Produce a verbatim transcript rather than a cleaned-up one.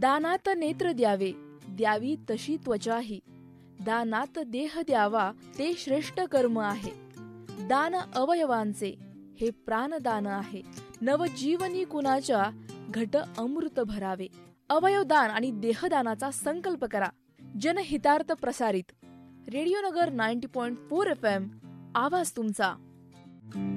दानात नेत्र द्यावे, द्यावी तशी त्वचाही. दानात देह द्यावा, ते श्रेष्ठ कर्म आहे. दान अवयवांचे, हे प्राणदान आहे. नवजीवनी कुणाच्या, घट अमृत भरावे. अवयवदान आणि देहदानाचा संकल्प करा. जनहितार्थ प्रसारित रेडिओ नगर नव्वद पॉइंट चार एफ एम, आवाज तुमचा.